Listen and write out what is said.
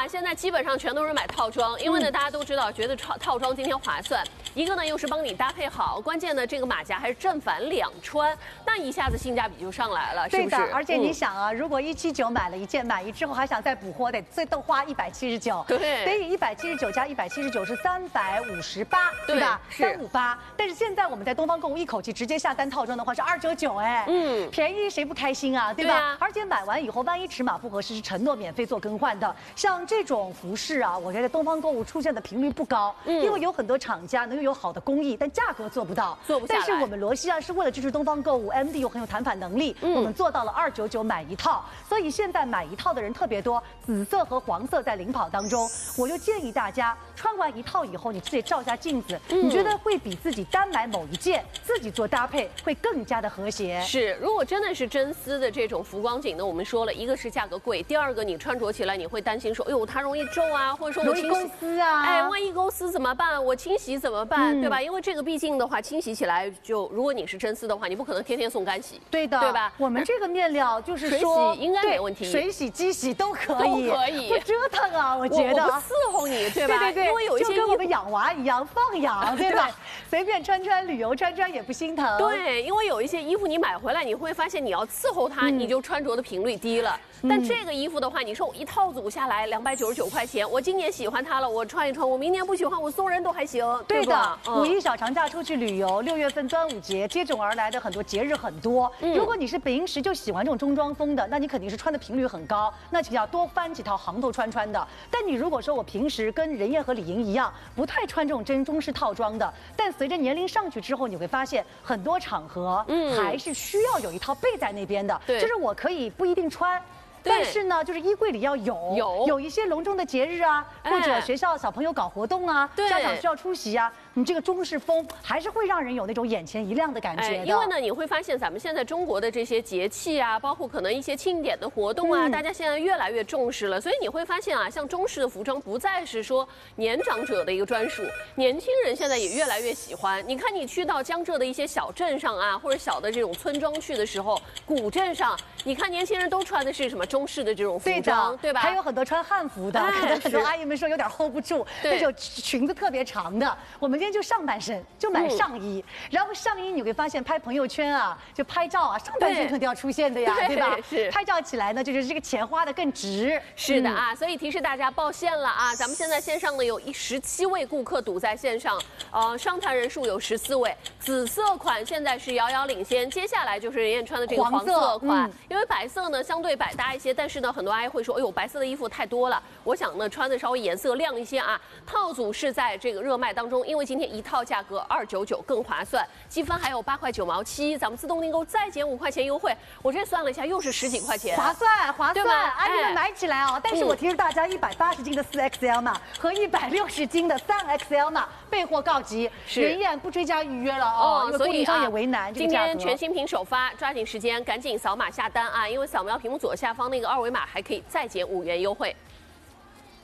现在基本上全都是买套装，因为呢，大家都知道，觉得套装今天划算。一个呢，又是帮你搭配好，关键呢，这个马甲还是正反两穿，那一下子性价比就上来了，是不是？ 对的，而且你想啊，如果179买了一件，满意之后还想再补货，最多花179， 对， 所以179加179是358，对吧？358。但是现在我们在东方购物一口气直接下单套装的话是299，哎，便宜谁不开心啊，对吧？而且买完以后，万一尺码不合适，是承诺免费做更换的。像这种服饰啊，我觉得东方购物出现的频率不高，因为有很多厂家能有好的工艺，但价格做不到， 做不下来。 但是我们罗西亚是为了支持东方购物 ，MD 又很有谈判能力，我们做到了299买一套，所以现在买一套的人特别多，紫色和黄色在领跑当中。我就建议大家穿完一套以后，你自己照下镜子，你觉得会比自己单买某一件自己做搭配会更加的和谐。 是，如果真的是真丝的这种浮光锦呢，我们说了一个是价格贵，第二个你穿着起来你会担心说，哎呦它容易皱啊，或者说我清洗容易勾丝啊， 哎，万一勾丝怎么办？我清洗怎么办？对吧？因为这个毕竟的话，清洗起来就如果你是真丝的话，你不可能天天送干洗， 对的， 对吧？ 我们这个面料就是说水洗应该没问题， 水洗、机洗都可以，不折腾啊，我觉得我不伺候你，对吧？ 对， 因为有一些就跟我们养娃一样放养，对吧？随便穿穿，旅游穿穿也不心疼。 对，因为有一些衣服你买回来，你会发现你要伺候它，你就穿着的频率低了。但这个衣服的话，你说我一套组下来299块钱，我今年喜欢它了，我穿一穿，我明年不喜欢，我送人都还行。 对的，5一小长假出去旅游，6月份端午节接踵而来的很多节日很多。如果你是平时就喜欢这种中装风的，那你肯定是穿的频率很高，那就要多翻几套行头穿的。但你如果说我平时跟任燕和李莹一样，不太穿这种真中式套装的，但随着年龄上去之后，你会发现很多场合还是需要有一套备在那边的，就是我可以不一定穿。但是呢，就是衣柜里要有一些隆重的节日啊，或者学校小朋友搞活动啊，家长需要出席啊，你这个中式风还是会让人有那种眼前一亮的感觉的。 因为呢，你会发现咱们现在中国的这些节气啊，包括可能一些庆典的活动啊，大家现在越来越重视了。所以你会发现啊，像中式的服装不再是说年长者的一个专属，年轻人现在也越来越喜欢。你看，你去到江浙的一些小镇上啊，或者小的这种村庄去的时候，古镇上，你看年轻人都穿的是什么中式的这种服装，对吧？ 还有很多穿汉服的，可能很多阿姨们说有点 hold 不住，那种裙子特别长的。我们今天就上半身就买上衣，然后上衣你会发现拍朋友圈啊，就拍照啊，上半身肯定要出现的呀，对吧？ 是拍照起来呢，就是这个钱花的更值。 是的啊，所以提示大家报线了啊！咱们现在线上呢有17位顾客堵在线上，商谈人数有14位。紫色款现在是遥遥领先，接下来就是任燕穿的这个黄色款，因为白色呢相对百搭一些，但是呢很多阿姨会说，哎呦白色的衣服太多了，我想呢穿的稍微颜色亮一些啊。套组是在这个热卖当中，因为今天一套价格299更划算，积分还有8块9毛7，咱们自动订购再减5块钱优惠，我这算了一下又是10几块钱， 划算，对吧？阿姨们买起来哦！但是我提示大家，180斤的4XL 码和160斤的3XL 码备货告急，任燕不追加预约了哦，因为供应商也为难。 今天全新品首发，抓紧时间赶紧扫码下单啊！因为扫描屏幕左下方那个2维码还可以再减5元优惠。